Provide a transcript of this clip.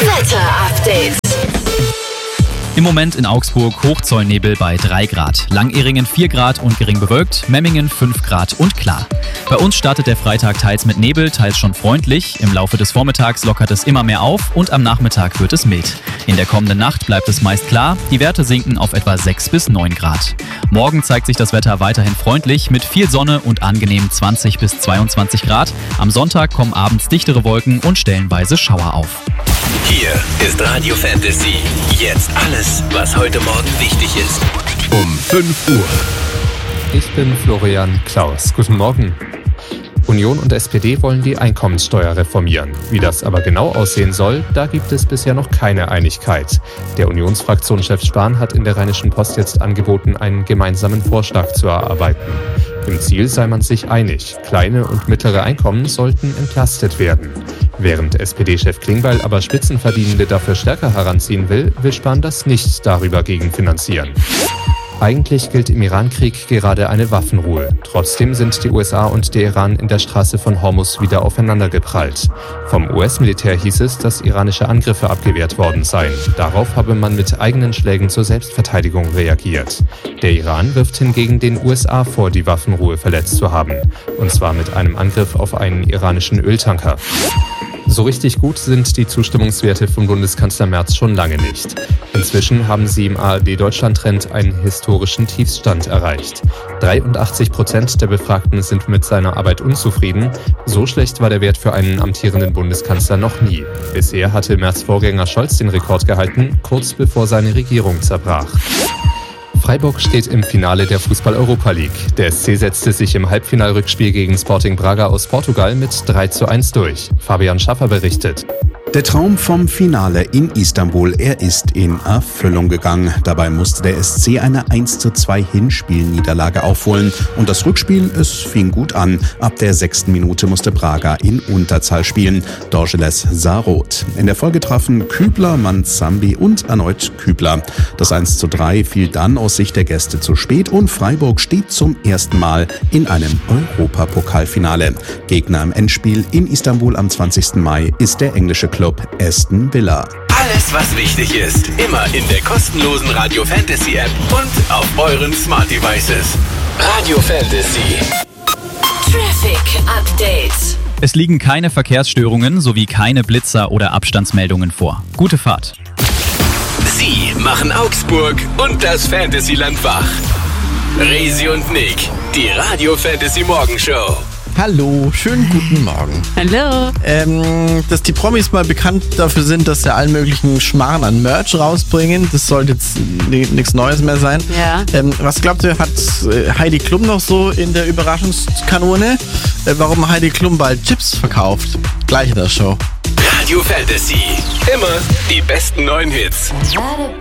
Wetter-Update. Im Moment in Augsburg Hochzollnebel bei 3 Grad, Langeringen 4 Grad und gering bewölkt, Memmingen 5 Grad und klar. Bei uns startet der Freitag teils mit Nebel, teils schon freundlich. Im Laufe des Vormittags lockert es immer mehr auf und am Nachmittag wird es mild. In der kommenden Nacht bleibt es meist klar, die Werte sinken auf etwa 6 bis 9 Grad. Morgen zeigt sich das Wetter weiterhin freundlich mit viel Sonne und angenehm 20 bis 22 Grad. Am Sonntag kommen abends dichtere Wolken und stellenweise Schauer auf. Hier ist Radio Fantasy. Jetzt alles, was heute Morgen wichtig ist. Um 5 Uhr. Ich bin Florian Klaus. Guten Morgen. Union und SPD wollen die Einkommenssteuer reformieren. Wie das aber genau aussehen soll, da gibt es bisher noch keine Einigkeit. Der Unionsfraktionschef Spahn hat in der Rheinischen Post jetzt angeboten, einen gemeinsamen Vorschlag zu erarbeiten. Im Ziel sei man sich einig. Kleine und mittlere Einkommen sollten entlastet werden. Während SPD-Chef Klingbeil aber Spitzenverdienende dafür stärker heranziehen will, will Spahn das nicht darüber gegenfinanzieren. Eigentlich gilt im Iran-Krieg gerade eine Waffenruhe. Trotzdem sind die USA und der Iran in der Straße von Hormuz wieder aufeinandergeprallt. Vom US-Militär hieß es, dass iranische Angriffe abgewehrt worden seien. Darauf habe man mit eigenen Schlägen zur Selbstverteidigung reagiert. Der Iran wirft hingegen den USA vor, die Waffenruhe verletzt zu haben. Und zwar mit einem Angriff auf einen iranischen Öltanker. So richtig gut sind die Zustimmungswerte von Bundeskanzler Merz schon lange nicht. Inzwischen haben sie im ARD-Deutschland-Trend einen historischen Tiefstand erreicht. 83% der Befragten sind mit seiner Arbeit unzufrieden. So schlecht war der Wert für einen amtierenden Bundeskanzler noch nie. Bisher hatte Merz' Vorgänger Scholz den Rekord gehalten, kurz bevor seine Regierung zerbrach. Freiburg steht im Finale der Fußball-Europa League. Der SC setzte sich im Halbfinalrückspiel gegen Sporting Braga aus Portugal mit 3:1 durch. Fabian Schaffer berichtet. Der Traum vom Finale in Istanbul, er ist in Erfüllung gegangen. Dabei musste der SC eine 1:2 Hinspielniederlage aufholen. Und das Rückspiel, es fing gut an. Ab der 6. Minute musste Braga in Unterzahl spielen. Dorgeles sah rot. In der Folge trafen Kübler, Manzambi und erneut Kübler. Das 1:3 fiel dann aus Sicht der Gäste zu spät und Freiburg steht zum ersten Mal in einem Europapokalfinale. Gegner im Endspiel in Istanbul am 20. Mai ist der englische Club Aston Villa. Alles, was wichtig ist, immer in der kostenlosen Radio Fantasy App und auf euren Smart Devices. Radio Fantasy. Traffic Update. Es liegen keine Verkehrsstörungen sowie keine Blitzer oder Abstandsmeldungen vor. Gute Fahrt. Sie machen Augsburg und das Fantasyland wach. Resi und Nick, die Radio Fantasy Morgenshow. Hallo, schönen guten Morgen. Hallo. Dass die Promis mal bekannt dafür sind, dass sie allen möglichen Schmarrn an Merch rausbringen, das sollte jetzt nichts Neues mehr sein. Ja. Was glaubt ihr, hat Heidi Klum noch so in der Überraschungskanone? Warum Heidi Klum bald Chips verkauft? Gleich in der Show. Radio Fantasy. Immer die besten neuen Hits.